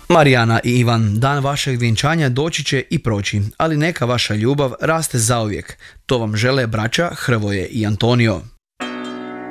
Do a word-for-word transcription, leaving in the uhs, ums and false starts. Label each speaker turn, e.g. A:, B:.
A: Marijana i Ivan, dan vašeg vjenčanja doći će i proći, ali neka vaša ljubav raste zauvijek. To vam žele braća Hrvoje i Antonio.